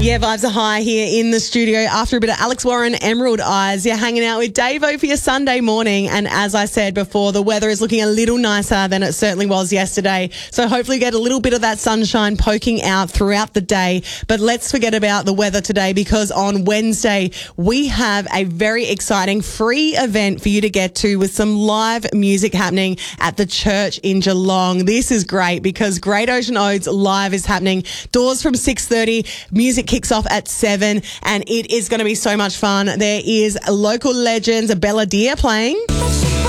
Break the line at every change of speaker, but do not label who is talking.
Yeah, vibes are high here in the studio after a bit of Alex Warren, Emerald Eyes. You're hanging out with Davo for your Sunday morning. And as I said before, the weather is looking a little nicer than it certainly was yesterday. So hopefully you get a little bit of that sunshine poking out throughout the day. But let's forget about the weather today, because on Wednesday, we have a very exciting free event for you to get to with some live music happening at the church in Geelong. This is great because Great Ocean Odes Live is happening. Doors from 6:30. Music kicks off at 7, and it is going to be so much fun. There is local legends, Bella Deer playing.